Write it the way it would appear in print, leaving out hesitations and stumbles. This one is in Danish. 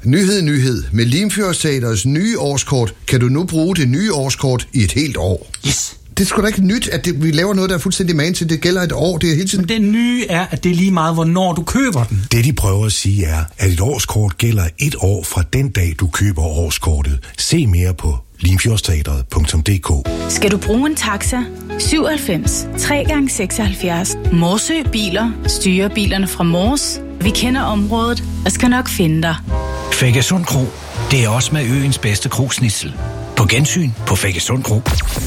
Nyhed. Med Limfjordsteatrets nye årskort kan du nu bruge det nye årskort i et helt år. Yes. Det er sgu da ikke nyt, at vi laver noget, der er fuldstændig man til. Det gælder et år, det er hele tiden. Men det nye er, at det er lige meget, hvornår du køber den. Det, de prøver at sige, er, at et årskort gælder et år fra den dag, du køber årskortet. Se mere på limfjordsteatret.dk. Skal du bruge en taxa? 97 3x76. Morsø Biler styrer bilerne fra Mors. Vi kender området og skal nok finde dig. Fækkesund Kro. Det er også med øens bedste krogsnitsel. På gensyn på Fækkesund Kro.